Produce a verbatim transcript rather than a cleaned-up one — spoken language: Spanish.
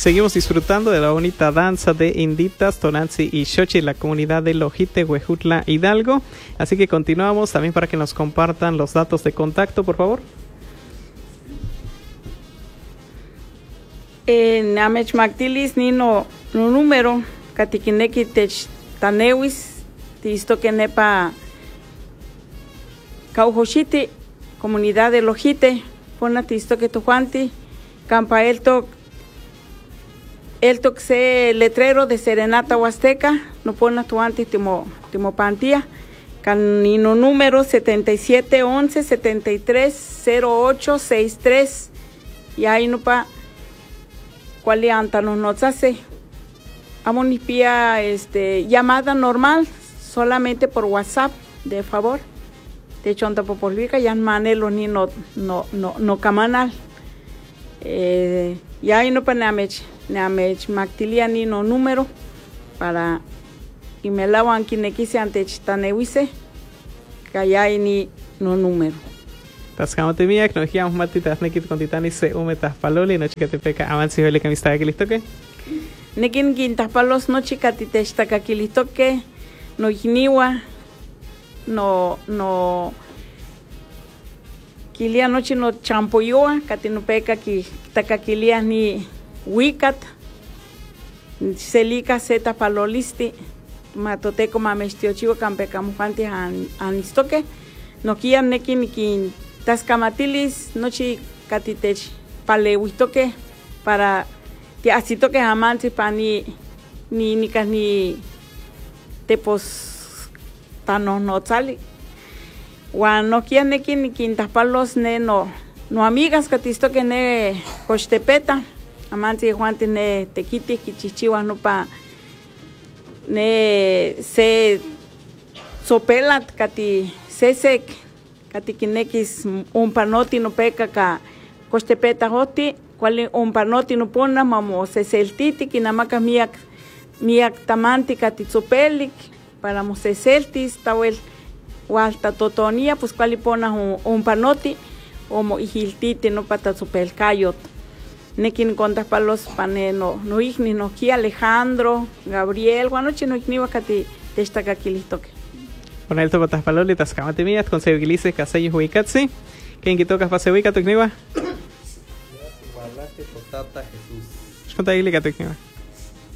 Seguimos disfrutando de la bonita danza de Inditas, Tonantzin y Xochitl en la comunidad de Lojite, Huejutla, Hidalgo. Así que continuamos también para que nos compartan los datos de contacto, por favor. En Amech Mactilis ni no, no número, Katikineki Tech Tanewis, Tisto que nepa Caujochiti, comunidad de Lojite, Pona Tisto que Tujuanti, Campa Elto. El toxe letrero de Serenata Huasteca, no pone tu antes timo, timo pantía, canino número setenta y siete once setenta y tres cero ocho sesenta y tres, y ahí no pa, cuál anta no nos hace, amonipía este, llamada normal, solamente por WhatsApp, de favor, de hecho anta popolvica, ya manelo ni no, no, no, no camanal, eh, y ahí no pa namech. Namech Mactiliani no número para y me lavan quien quise ante Tanewise que ni no número. Tascamate mía, que nos guiamos matitas nekit con titanis se umetas paloli, no chica te peca avance vele camista que listo que. Nekin quintas palos no chica te esta que listo que no igniwa no no kilia noche no champoyoa, catino peca que tacaquilia ni Wicat, Celica Zeta Palolisti, Matoteco Mamestio Chivo Campecamujanti Anistoque, Nokia Neki Niki Tascamatilis, Nochi Catitech Paleuitoque, para que así toque amanti pani ni ni ni tepos tano no sali. Juan Nokia Neki Niki Tapalos ne no no amigas Catistoque ne Cochtepeta. Amanti Juan tiene tequiti kichichiwa no pa ne se sopelat kati sesek kati kinekis un panoti no peca ka costepeta hoti cual un panoti no pona mamo se seltiti kinamaka miak miak tamanti kati sopelik para mo se seltis tawel walta totonía pues cual pona un, un panoti o mo ihiltiti no pata sopel kayot. Nekin contas para los paneno, no igni no ki Alejandro, Gabriel, guanoche no igni wakati destaca aquí listoque. Con el toco taspaloli, tascamate mías, con seguilices, casellos, huicatsi. ¿Quién que tocas pase huicato igniva? Igualate, potata, Jesús. Conta igli cato igniva.